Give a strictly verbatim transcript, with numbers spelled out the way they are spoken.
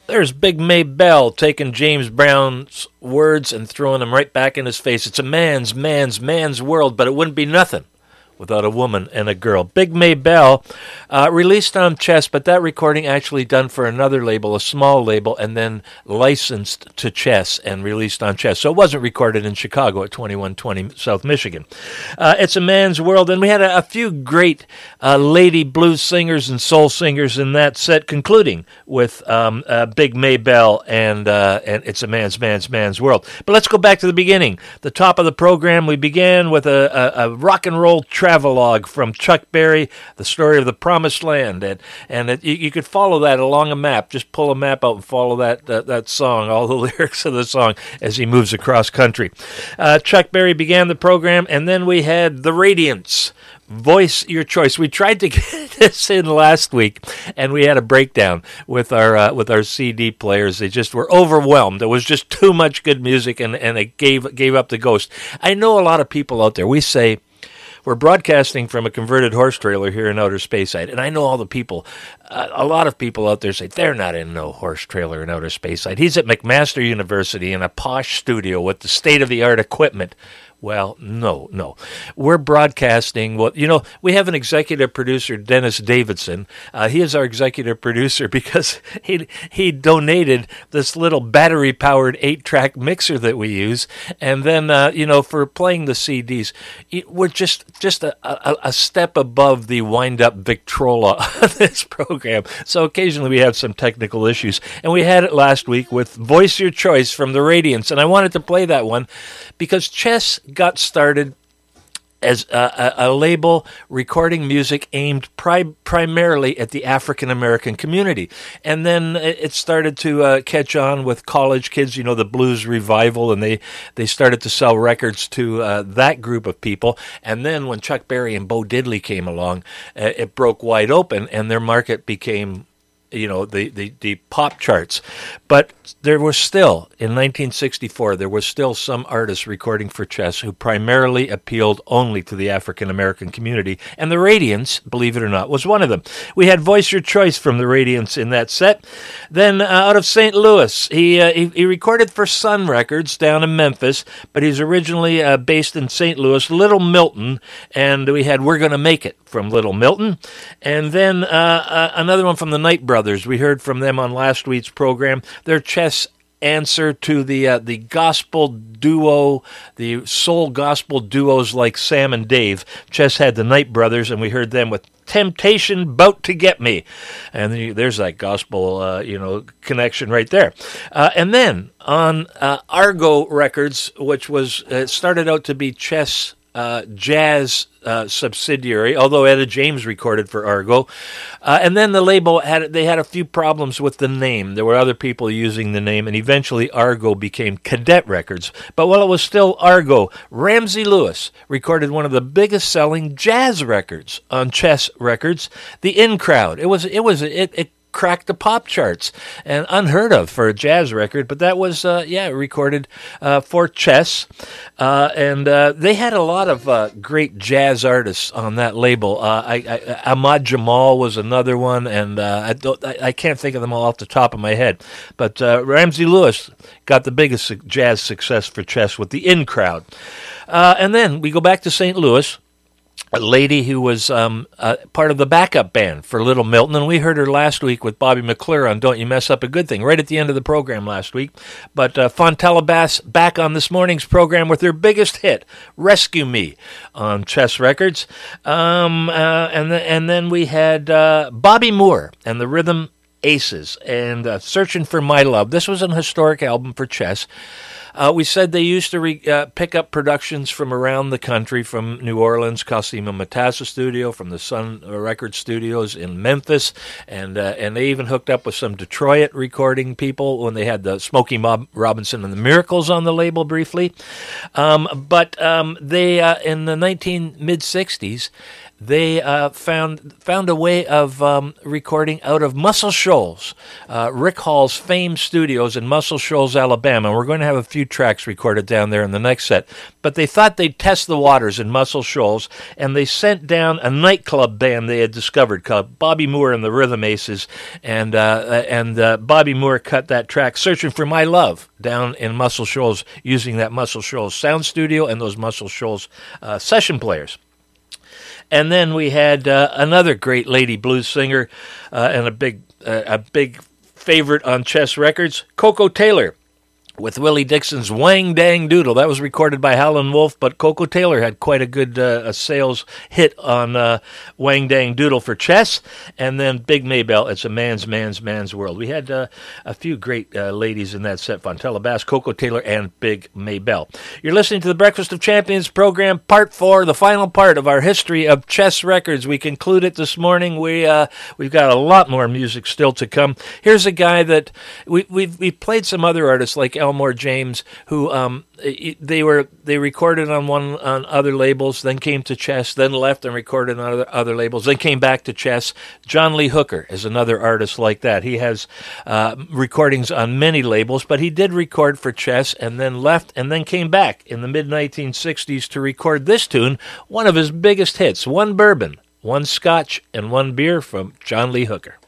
There's Big Maybelle taking James Brown's words and throwing them right back in his face. It's a man's, man's, man's world, but it wouldn't be nothing without a woman and a girl. Big Maybelle uh, released on Chess, but that recording actually done for another label, a small label, and then licensed to Chess and released on Chess. So it wasn't recorded in Chicago at twenty-one twenty South Michigan. Uh, it's a man's world, and we had a, a few great uh, lady blues singers and soul singers in that set, concluding with um, uh, Big Maybelle and, uh, and It's a Man's, Man's, Man's World. But let's go back to the beginning. The top of the program, we began with a, a, a rock and roll travelogue from Chuck Berry, The Story of the Promised Land, and and it, you, you could follow that along a map. Just pull a map out and follow that that, that song, all the lyrics of the song as he moves across country. Uh, Chuck Berry began the program, and then we had The Radiants. Voice Your Choice. We tried to get this in last week, and we had a breakdown with our uh, with our C D players. They just were overwhelmed. There was just too much good music, and and it gave gave up the ghost. I know a lot of people out there. We say. We're broadcasting from a converted horse trailer here in outer space, and I know all the people, uh, a lot of people out there say they're not in no horse trailer in outer space. He's at McMaster University in a posh studio with the state-of-the-art equipment. Well, no, no. We're broadcasting. Well, you know, we have an executive producer, Dennis Davidson. Uh, he is our executive producer because he he donated this little battery-powered eight-track mixer that we use. And then, uh, you know, for playing the C Ds, we're just just a, a, a step above the wind-up Victrola on this program. So occasionally we have some technical issues. And we had it last week with Voice Your Choice from The Radiants. And I wanted to play that one because Chess got started as a, a, a label recording music aimed pri- primarily at the African American community. And then it started to uh, catch on with college kids, you know, the blues revival, and they, they started to sell records to uh, that group of people. And then when Chuck Berry and Bo Diddley came along, uh, it broke wide open, and their market became, you know, the, the, the pop charts. But there was still, in nineteen sixty-four, there was still some artists recording for Chess who primarily appealed only to the African-American community, and The Radiants, believe it or not, was one of them. We had Voice Your Choice from The Radiants in that set. Then uh, out of Saint Louis, he, uh, he he recorded for Sun Records down in Memphis, but he's originally uh, based in Saint Louis, Little Milton, and we had We're Gonna Make It from Little Milton. And then uh, uh, another one from the Knight Brothers. We heard from them on last week's program. Their Chess answer to the uh, the gospel duo, the soul gospel duos like Sam and Dave. Chess had the Knight Brothers, and we heard them with Temptation Bout to Get Me. And there's that gospel, uh, you know, connection right there. Uh, and then on uh, Argo Records, which was uh, started out to be Chess Uh, jazz uh, subsidiary, although Etta James recorded for Argo. Uh, and then the label, had they had a few problems with the name. There were other people using the name, and eventually Argo became Cadet Records. But while it was still Argo, Ramsey Lewis recorded one of the biggest selling jazz records on Chess Records, The In Crowd. It was, it was, it, it cracked the pop charts, and unheard of for a jazz record, but that was, uh, yeah, recorded uh, for Chess, uh, and uh, they had a lot of uh, great jazz artists on that label. Uh, I, I, Ahmad Jamal was another one, and uh, I, don't, I, I can't think of them all off the top of my head, but uh, Ramsey Lewis got the biggest jazz success for Chess with The In Crowd. Uh, and then we go back to Saint Louis, a lady who was um, uh, part of the backup band for Little Milton, and we heard her last week with Bobby McClure on Don't You Mess Up a Good Thing, right at the end of the program last week. But uh, Fontella Bass back on this morning's program with their biggest hit, Rescue Me, on Chess Records. Um, uh, and, th- and then we had uh, Bobby Moore and the Rhythm Aces and uh, Searching for My Love. This was an historic album for Chess. Uh, we said they used to re, uh, pick up productions from around the country, from New Orleans, Cosima Matassa Studio, from the Sun Record Studios in Memphis, and uh, and they even hooked up with some Detroit recording people when they had the Smokey Mob Robinson and the Miracles on the label briefly. Um, but um, they uh, in the nineteen mid-sixties, they uh, found found a way of um, recording out of Muscle Shoals, uh, Rick Hall's famed studios in Muscle Shoals, Alabama. We're going to have a few few tracks recorded down there in the next set. But they thought they'd test the waters in Muscle Shoals, and they sent down a nightclub band they had discovered called Bobby Moore and the Rhythm Aces, and uh, and uh, Bobby Moore cut that track, Searching for My Love, down in Muscle Shoals using that Muscle Shoals sound studio and those Muscle Shoals uh, session players. And then we had uh, another great lady blues singer uh, and a big uh, a big favorite on Chess Records, Coco Taylor, with Willie Dixon's Wang Dang Doodle. That was recorded by Howlin' Wolf, but Coco Taylor had quite a good uh, a sales hit on uh, Wang Dang Doodle for Chess. And then Big Maybelle, It's a Man's, Man's, Man's World. We had uh, a few great uh, ladies in that set, Fontella Bass, Coco Taylor, and Big Maybelle. You're listening to the Breakfast of Champions program, part four, the final part of our history of Chess Records. We conclude it this morning. We, uh, we've got a lot more music still to come. Here's a guy that we, we've, we've played some other artists like Elmore James, who um, they were they recorded on one on other labels, then came to Chess, then left and recorded on other, other labels, then came back to Chess. John Lee Hooker is another artist like that. He has uh, recordings on many labels, but he did record for Chess and then left and then came back in the mid nineteen sixties to record this tune, one of his biggest hits, One Bourbon, One Scotch, and One Beer from John Lee Hooker.